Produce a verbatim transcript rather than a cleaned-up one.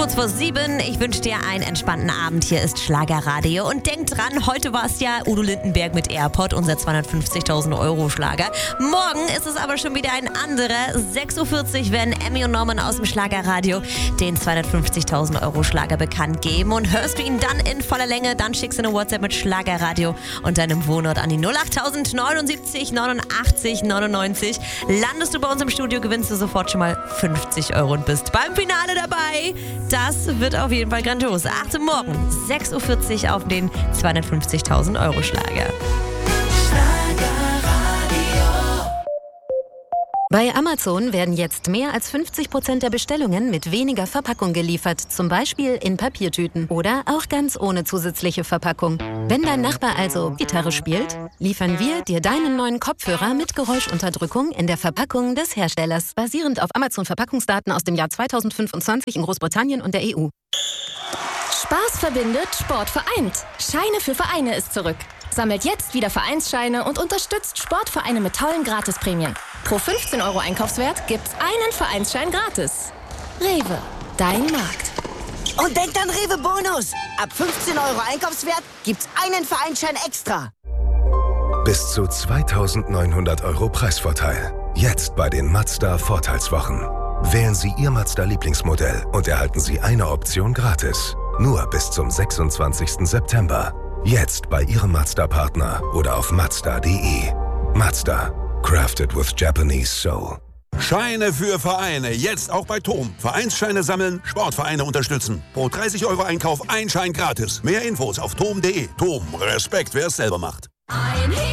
kurz vor sieben. Ich wünsche dir einen entspannten Abend. Hier ist Schlagerradio. Und denk dran, heute war es ja Udo Lindenberg mit Airpod, unser zweihundertfünfzigtausend Euro Schlager. Morgen ist es aber schon wieder ein anderer. sechs Uhr vierzig werden Emmy und Norman aus dem Schlagerradio den zweihundertfünfzigtausend Euro Schlager bekannt geben. Und hörst du ihn dann in voller Länge, dann schickst du eine WhatsApp mit Schlagerradio und deinem Wohnort an die null acht neunundsiebzig neunundachtzig neunundneunzig. Landest du bei uns im Studio, gewinnst du sofort schon mal fünfzig Euro und bist beim Finale dabei. Das wird auf jeden Fall grandios. Achte morgen, sechs Uhr vierzig auf den zweihundertfünfzigtausend Euro Schlager. Bei Amazon werden jetzt mehr als fünfzig Prozent der Bestellungen mit weniger Verpackung geliefert. Zum Beispiel in Papiertüten oder auch ganz ohne zusätzliche Verpackung. Wenn dein Nachbar also Gitarre spielt, liefern wir dir deinen neuen Kopfhörer mit Geräuschunterdrückung in der Verpackung des Herstellers. Basierend auf Amazon-Verpackungsdaten aus dem Jahr zweitausendfünfundzwanzig in Großbritannien und der E U. Spaß verbindet, Sport vereint. Scheine für Vereine ist zurück. Sammelt jetzt wieder Vereinsscheine und unterstützt Sportvereine mit tollen Gratisprämien. Pro fünfzehn Euro Einkaufswert gibt's einen Vereinsschein gratis. Rewe, dein Markt. Und denkt an Rewe Bonus. Ab fünfzehn Euro Einkaufswert gibt's einen Vereinsschein extra. Bis zu zweitausendneunhundert Euro Preisvorteil. Jetzt bei den Mazda Vorteilswochen. Wählen Sie Ihr Mazda-Lieblingsmodell und erhalten Sie eine Option gratis. Nur bis zum sechsundzwanzigsten September. Jetzt bei Ihrem Mazda-Partner oder auf mazda punkt de. Mazda. Crafted with Japanese Soul. Scheine für Vereine. Jetzt auch bei T O M. Vereinsscheine sammeln, Sportvereine unterstützen. Pro dreißig Euro Einkauf ein Schein gratis. Mehr Infos auf tom punkt de. T O M. Respekt, wer es selber macht.